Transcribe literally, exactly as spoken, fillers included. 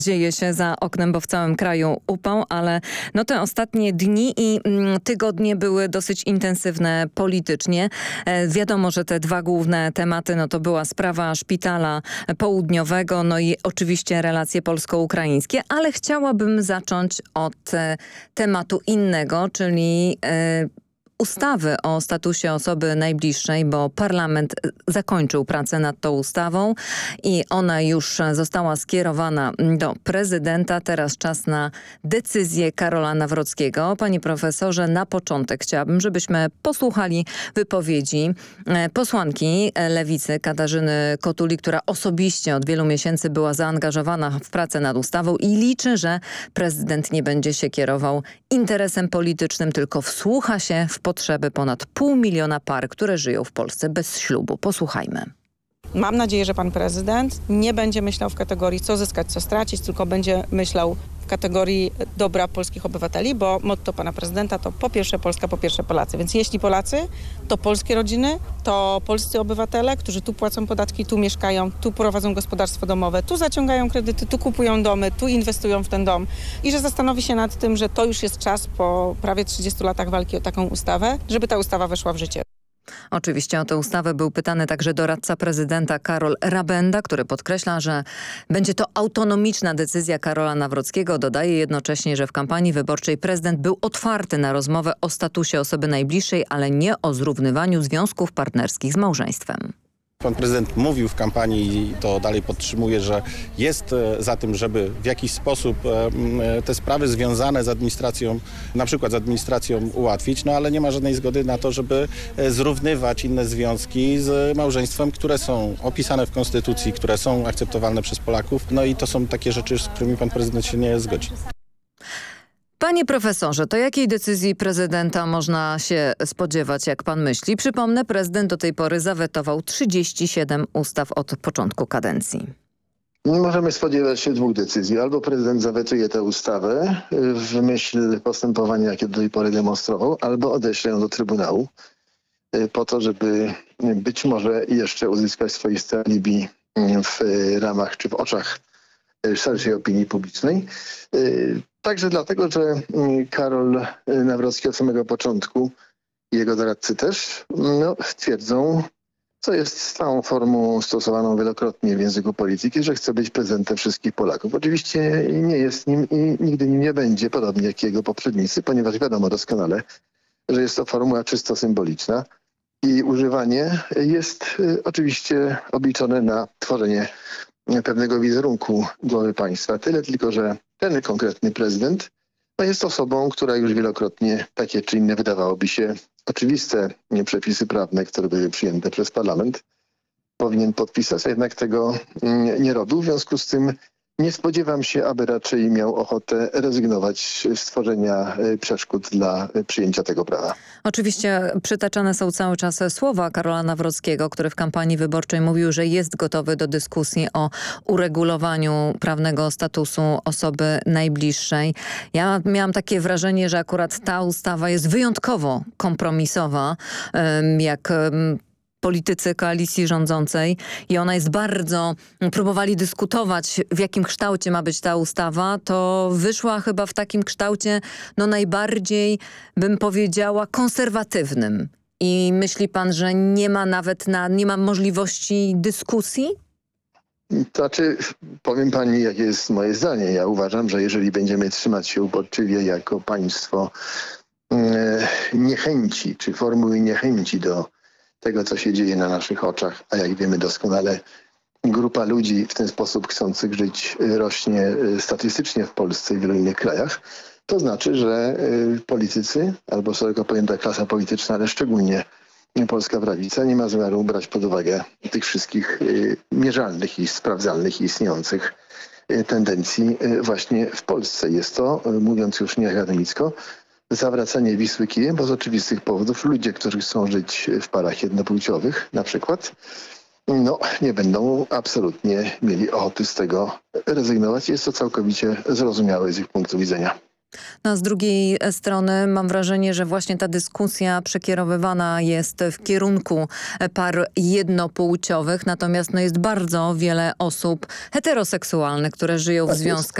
Dzieje się za oknem, bo w całym kraju upał, ale no te ostatnie dni i mm, tygodnie były dosyć intensywne politycznie. E, wiadomo, że te dwa główne tematy no to była sprawa szpitala południowego, no i oczywiście relacje polsko-ukraińskie, ale chciałabym zacząć od e, tematu innego, czyli e, ustawy o statusie osoby najbliższej, bo parlament zakończył pracę nad tą ustawą i ona już została skierowana do prezydenta. Teraz czas na decyzję Karola Nawrockiego. Panie profesorze, na początek chciałabym, żebyśmy posłuchali wypowiedzi posłanki Lewicy Katarzyny Kotuli, która osobiście od wielu miesięcy była zaangażowana w pracę nad ustawą i liczy, że prezydent nie będzie się kierował interesem politycznym, tylko wsłucha się w potrzeby ponad pół miliona par, które żyją w Polsce bez ślubu. Posłuchajmy. Mam nadzieję, że pan prezydent nie będzie myślał w kategorii co zyskać, co stracić, tylko będzie myślał w kategorii dobra polskich obywateli, bo motto pana prezydenta to po pierwsze Polska, po pierwsze Polacy. Więc jeśli Polacy, to polskie rodziny, to polscy obywatele, którzy tu płacą podatki, tu mieszkają, tu prowadzą gospodarstwo domowe, tu zaciągają kredyty, tu kupują domy, tu inwestują w ten dom i że zastanowi się nad tym, że to już jest czas po prawie trzydziestu latach walki o taką ustawę, żeby ta ustawa weszła w życie. Oczywiście o tę ustawę był pytany także doradca prezydenta Karol Rabenda, który podkreśla, że będzie to autonomiczna decyzja Karola Nawrockiego. Dodaje jednocześnie, że w kampanii wyborczej prezydent był otwarty na rozmowę o statusie osoby najbliższej, ale nie o zrównywaniu związków partnerskich z małżeństwem. Pan prezydent mówił w kampanii i to dalej podtrzymuje, że jest za tym, żeby w jakiś sposób te sprawy związane z administracją, na przykład z administracją ułatwić, no ale nie ma żadnej zgody na to, żeby zrównywać inne związki z małżeństwem, które są opisane w Konstytucji, które są akceptowalne przez Polaków. No i to są takie rzeczy, z którymi pan prezydent się nie zgodzi. Panie profesorze, to jakiej decyzji prezydenta można się spodziewać, jak pan myśli? Przypomnę, prezydent do tej pory zawetował trzydzieści siedem ustaw od początku kadencji. Możemy spodziewać się dwóch decyzji. Albo prezydent zawetuje tę ustawę w myśl postępowania, jakie do tej pory demonstrował, albo odeśle ją do Trybunału po to, żeby być może jeszcze uzyskać swoiste alibi w ramach czy w oczach szerszej opinii publicznej. Także dlatego, że Karol Nawrocki od samego początku i jego doradcy też no, twierdzą, co jest stałą formą stosowaną wielokrotnie w języku polityki, że chce być prezydentem wszystkich Polaków. Oczywiście nie jest nim i nigdy nim nie będzie, podobnie jak jego poprzednicy, ponieważ wiadomo doskonale, że jest to formuła czysto symboliczna i używanie jest oczywiście obliczone na tworzenie pewnego wizerunku głowy państwa. Tyle tylko, że ten konkretny prezydent no jest osobą, która już wielokrotnie takie czy inne wydawałoby się oczywiste przepisy prawne, które były przyjęte przez parlament, powinien podpisać, a jednak tego nie robił. W związku z tym nie spodziewam się, aby raczej miał ochotę rezygnować z tworzenia przeszkód dla przyjęcia tego prawa. Oczywiście przytaczane są cały czas słowa Karola Nawrockiego, który w kampanii wyborczej mówił, że jest gotowy do dyskusji o uregulowaniu prawnego statusu osoby najbliższej. Ja miałam takie wrażenie, że akurat ta ustawa jest wyjątkowo kompromisowa, jak politycy koalicji rządzącej i ona jest bardzo, próbowali dyskutować, w jakim kształcie ma być ta ustawa, to wyszła chyba w takim kształcie no najbardziej, bym powiedziała, konserwatywnym. I myśli pan, że nie ma nawet na, nie ma możliwości dyskusji? To znaczy, powiem pani, jakie jest moje zdanie. Ja uważam, że jeżeli będziemy trzymać się uporczywie jako państwo e, niechęci, czy formuły niechęci do tego, co się dzieje na naszych oczach, a jak wiemy doskonale, grupa ludzi w ten sposób chcących żyć rośnie statystycznie w Polsce i w wielu innych krajach, to znaczy, że politycy albo szeroko pojęta klasa polityczna, ale szczególnie polska prawica nie ma zamiaru brać pod uwagę tych wszystkich mierzalnych i sprawdzalnych i istniejących tendencji właśnie w Polsce. Jest to, mówiąc już nie akademicko, zawracanie Wisły kijem, bo z oczywistych powodów ludzie, którzy chcą żyć w parach jednopłciowych na przykład, no nie będą absolutnie mieli ochoty z tego rezygnować. Jest to całkowicie zrozumiałe z ich punktu widzenia. No a z drugiej strony mam wrażenie, że właśnie ta dyskusja przekierowywana jest w kierunku par jednopłciowych, natomiast no jest bardzo wiele osób heteroseksualnych, które żyją w Tak jest. związkach